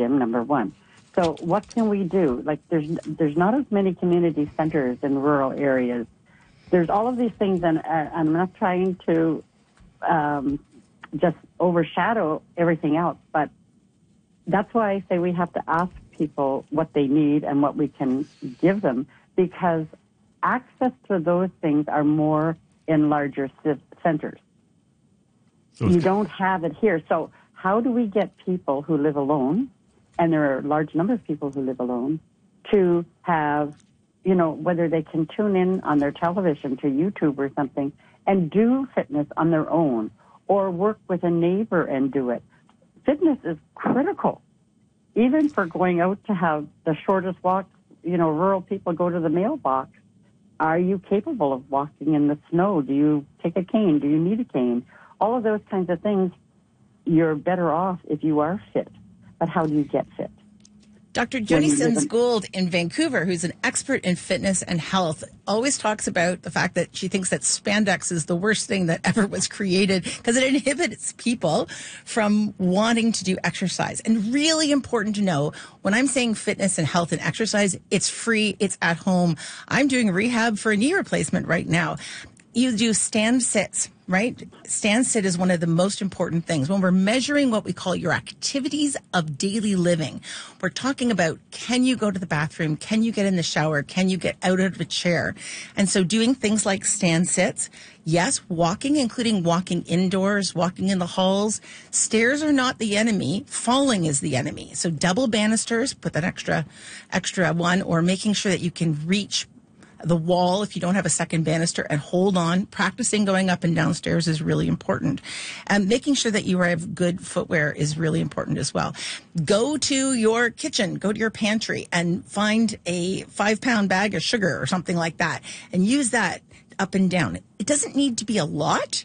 gym, number one. So what can we do? Like, there's not as many community centers in rural areas. There's all of these things, and I'm not trying to just overshadow everything else, but that's why I say we have to ask people what they need and what we can give them, because access to those things are more in larger centers. So you don't have it here. So how do we get people who live alone, and there are a large number of people who live alone, to have, whether they can tune in on their television to YouTube or something and do fitness on their own, or work with a neighbor and do it. Fitness is critical, even for going out to have the shortest walk. Rural people go to the mailbox. Are you capable of walking in the snow? Do you take a cane? Do you need a cane? All of those kinds of things, you're better off if you are fit. But how do you get fit? Dr. Joni Sims Gould in Vancouver, who's an expert in fitness and health, always talks about the fact that she thinks that spandex is the worst thing that ever was created because it inhibits people from wanting to do exercise. And really important to know, when I'm saying fitness and health and exercise, it's free, it's at home. I'm doing rehab for a knee replacement right now. You do stand sits, right? Stand sit is one of the most important things. When we're measuring what we call your activities of daily living, we're talking about, can you go to the bathroom? Can you get in the shower? Can you get out of a chair? And so doing things like stand sits, yes, walking, including walking indoors, walking in the halls. Stairs are not the enemy. Falling is the enemy. So double banisters, put that extra one, or making sure that you can reach the wall if you don't have a second banister and hold on. Practicing going up and down stairs is really important. And making sure that you have good footwear is really important as well. Go to your kitchen, go to your pantry and find a 5-pound bag of sugar or something like that and use that up and down. It doesn't need to be a lot.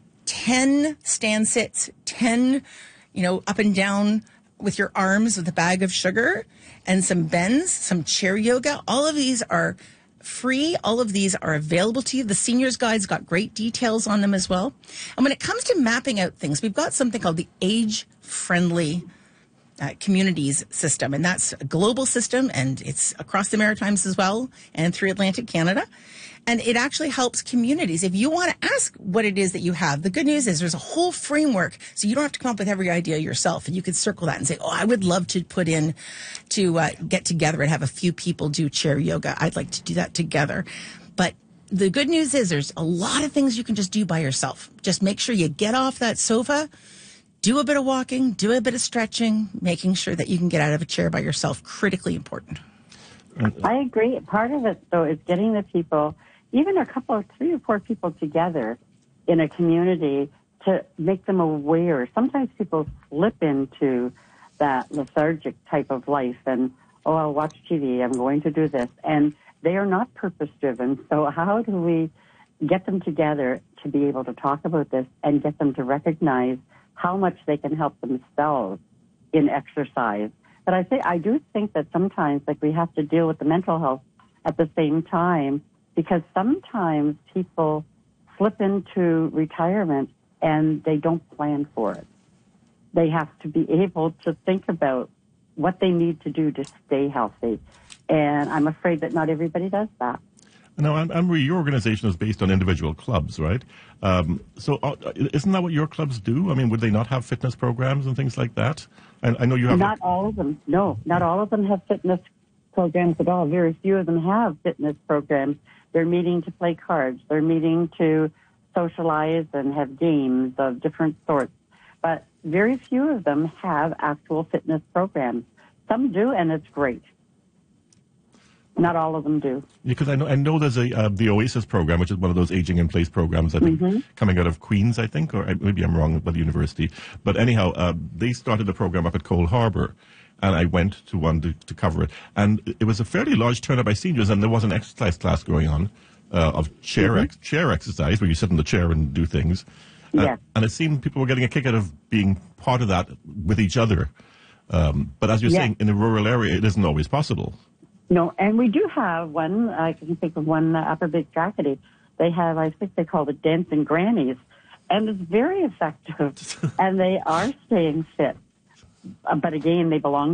10 stand sits, 10, up and down with your arms with a bag of sugar and some bends, some chair yoga. All of these are free. All of these are available to you. The Seniors Guide's got great details on them as well. And when it comes to mapping out things, we've got something called the Age-Friendly Communities System. And that's a global system, and it's across the Maritimes as well and through Atlantic Canada. And it actually helps communities. If you want to ask what it is that you have, the good news is there's a whole framework, so you don't have to come up with every idea yourself. And you could circle that and say, I would love to put in to get together and have a few people do chair yoga. I'd like to do that together. But the good news is there's a lot of things you can just do by yourself. Just make sure you get off that sofa, do a bit of walking, do a bit of stretching, making sure that you can get out of a chair by yourself. Critically important. I agree. Part of it, though, is getting the people, even a couple of 3 or 4 people together in a community, to make them aware. Sometimes people slip into that lethargic type of life and, I'll watch TV, I'm going to do this. And they are not purpose-driven. So how do we get them together to be able to talk about this and get them to recognize how much they can help themselves in exercise? But I do think that sometimes, we have to deal with the mental health at the same time, because sometimes people slip into retirement and they don't plan for it. They have to be able to think about what they need to do to stay healthy. And I'm afraid that not everybody does that. Now, Anne-Marie, your organization is based on individual clubs, right? So isn't that what your clubs do? I mean, would they not have fitness programs and things like that? I know you have... Not all of them. No, not all of them have fitness programs at all. Very few of them have fitness programs. They're meeting to play cards. They're meeting to socialize and have games of different sorts. But very few of them have actual fitness programs. Some do, and it's great. Not all of them do. Because I know there's the Oasis program, which is one of those aging in place programs, I think, coming out of Queen's, I think, or maybe I'm wrong about the university. But anyhow, they started the program up at Cole Harbour, and I went to one to cover it. And it was a fairly large turnout by seniors, and there was an exercise class going on of chair exercise, where you sit in the chair and do things. Yes. And it seemed people were getting a kick out of being part of that with each other. But as you're saying, in a rural area, it isn't always possible. No, and we do have one. I can think of one, Upper Big Jackety. They have, I think they call it Dancing Grannies, and it's very effective, and they are staying fit. But again, they belong